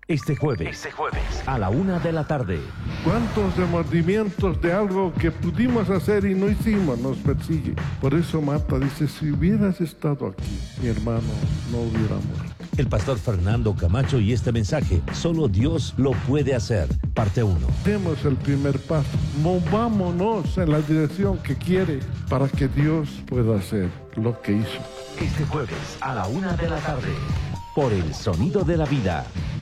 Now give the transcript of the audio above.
Este jueves a la 1:00 p.m. ¿Cuántos remordimientos de algo que pudimos hacer y no hicimos nos persigue? Por eso Marta dice, si hubieras estado aquí, mi hermano no hubiera muerto. El pastor Fernando Camacho y este mensaje, solo Dios lo puede hacer. Parte 1. Demos el primer paso, movámonos en la dirección que quiere para que Dios pueda hacer lo que hizo. Este jueves a la 1:00 p.m. por El Sonido de la Vida.